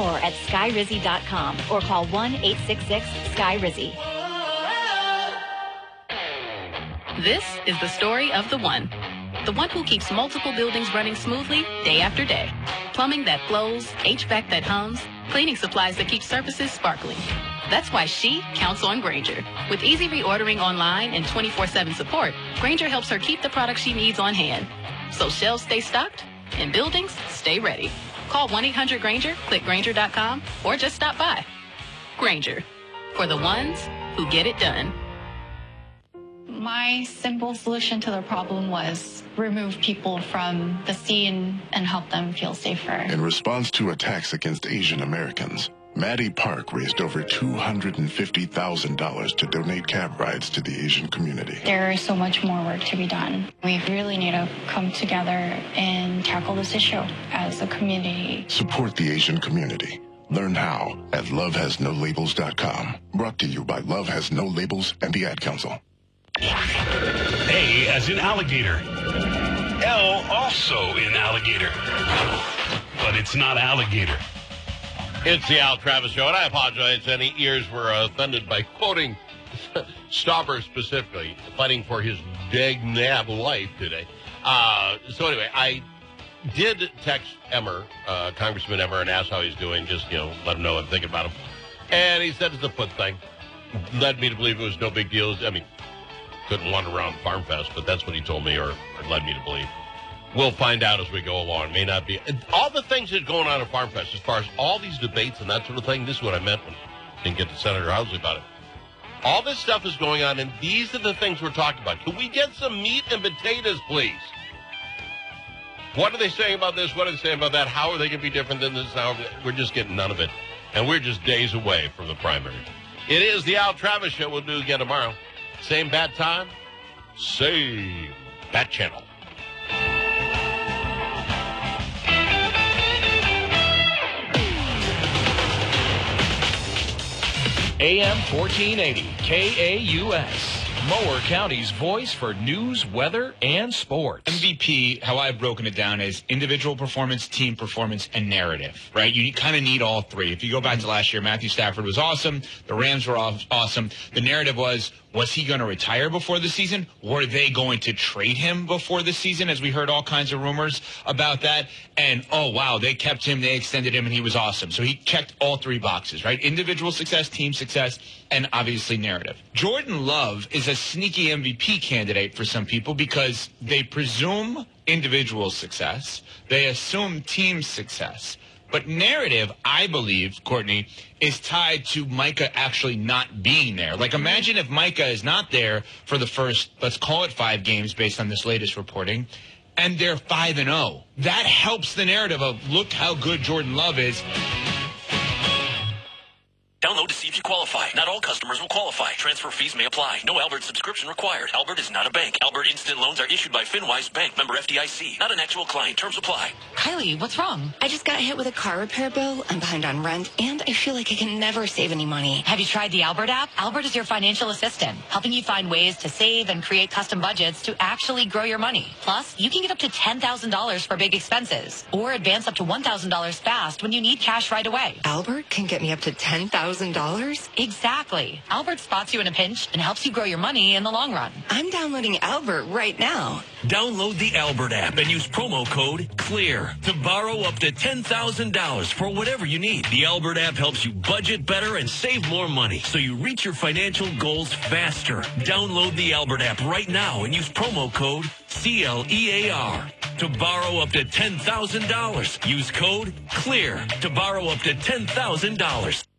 more at skyrizzy.com or call 1-866-SKY-RIZZY. This is the story of the one who keeps multiple buildings running smoothly day after day. Plumbing that flows, HVAC that hums, cleaning supplies that keep surfaces sparkling. That's why she counts on Grainger. With easy reordering online and 24/7 support, Grainger helps her keep the products she needs on hand. So shelves stay stocked and buildings stay ready. Call 1-800-GRAINGER, click Grainger.com, or just stop by. Grainger, for the ones who get it done. My simple solution to the problem was remove people from the scene and help them feel safer. In response to attacks against Asian Americans, Maddie Park raised over $250,000 to donate cab rides to the Asian community. There is so much more work to be done. We really need to come together and tackle this issue as a community. Support the Asian community. Learn how at lovehasnolabels.com. Brought to you by Love Has No Labels and the Ad Council. A as in alligator. L also in alligator. But it's not alligator. It's the Al Travis Show, and I apologize. Any ears were offended by quoting Stauber specifically, fighting for his dag-nab life today. So anyway, I did text Emmer, Congressman Emmer, and ask how he's doing, just, let him know I'm thinking about him. And he said it's a foot thing. Led me to believe it was no big deal. I mean, couldn't wander around Farm Fest, but that's what he told me or led me to believe. We'll find out as we go along. May not be. All the things that are going on at Farm Fest, as far as all these debates and that sort of thing, this is what I meant when I didn't get to Senator Housley about it. All this stuff is going on, and these are the things we're talking about. Can we get some meat and potatoes, please? What are they saying about this? What are they saying about that? How are they going to be different than this? How we're just getting none of it. And we're just days away from the primary. It is the Al Travis Show. We'll do it again tomorrow. Same bat time, same bat channel. AM 1480, KAUS. Mower County's voice for news, weather, and sports. MVP, how I've broken it down, is individual performance, team performance, and narrative, right? You kind of need all three. If you go back to last year, Matthew Stafford was awesome. The Rams were awesome. The narrative was he going to retire before the season? Were they going to trade him before the season, as we heard all kinds of rumors about that? And, oh, wow, they kept him, they extended him, and he was awesome. So he checked all three boxes, right? Individual success, team success, and obviously narrative. Jordan Love is a sneaky MVP candidate for some people because they presume individual success. They assume team success. But narrative, I believe, Courtney, is tied to Micah actually not being there. Like, imagine if Micah is not there for the first, let's call it 5 games based on this latest reporting, and they're 5-0. That helps the narrative of, look how good Jordan Love is. Download to see if you qualify. Not all customers will qualify. Transfer fees may apply. No Albert subscription required. Albert is not a bank. Albert Instant Loans are issued by FinWise Bank, member FDIC. Not an actual client. Terms apply. Kylie, what's wrong? I just got hit with a car repair bill. I'm behind on rent, and I feel like I can never save any money. Have you tried the Albert app? Albert is your financial assistant, helping you find ways to save and create custom budgets to actually grow your money. Plus, you can get up to $10,000 for big expenses, or advance up to $1,000 fast when you need cash right away. Albert can get me up to $10,000? Exactly. Albert spots you in a pinch and helps you grow your money in the long run. I'm downloading Albert right now. Download the Albert app and use promo code CLEAR to borrow up to $10,000 for whatever you need. The Albert app helps you budget better and save more money so you reach your financial goals faster. Download the Albert app right now and use promo code CLEAR to borrow up to $10,000. Use code CLEAR to borrow up to $10,000.